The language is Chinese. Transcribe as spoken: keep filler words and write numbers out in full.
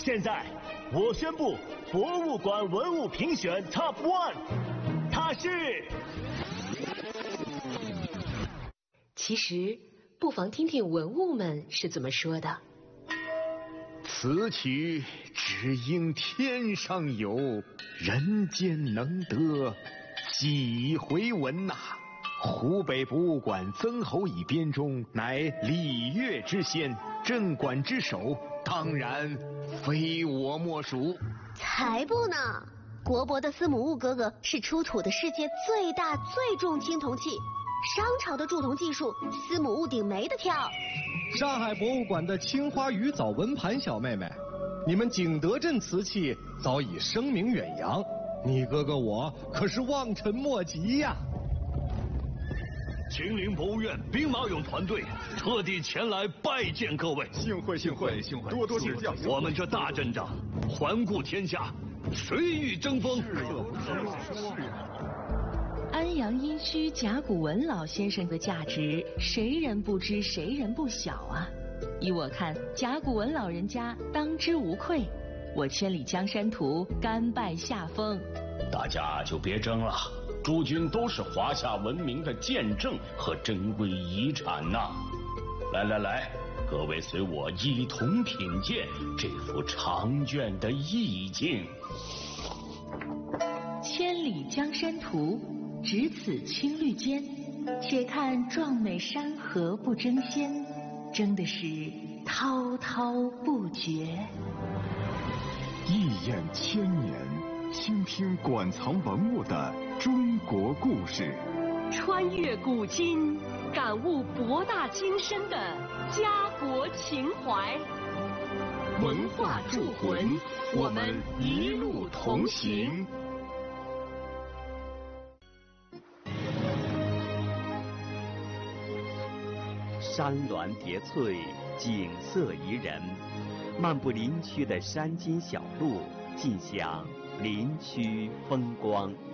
现在，我宣布博物馆文物评选 Top One， 它是。 其实，不妨听听文物们是怎么说的。 此曲只应天上有，人间能得几回闻呐、啊！湖北博物馆曾侯乙编钟乃礼乐之先，镇馆之首，当然非我莫属。 才不呢！国博的司母戊哥哥是出土的世界最大最重青铜器，商朝的铸铜技术，司母戊鼎没得挑。 上海博物馆的青花鱼藻纹盘小妹妹，你们景德镇瓷器早已声名远扬，你哥哥我可是望尘莫及呀！ 秦陵博物院兵马俑团队特地前来拜见各位， 幸会幸会幸会，多多指教。 我们这大阵仗，环顾天下，谁与争锋？ 是呀，是呀。 安阳殷墟甲骨文老先生的价值，谁人不知，谁人不晓啊！依我看，甲骨文老人家当之无愧。我千里江山图甘拜下风。 大家就别争了。诸君都是华夏文明的见证和珍贵遗产呐、啊！来来来，各位随我一同品鉴这幅长卷的意境。 千里江山图，只此青绿间，且看壮美山河不争先，争的是滔滔不绝。 一眼千年，倾听馆藏文物的中国故事， 穿越古今，感悟博大精深的家国情怀。 文化铸魂，我们一路同行。 山峦叠翠，景色宜人，漫步林区的山间小路，尽享林区风光。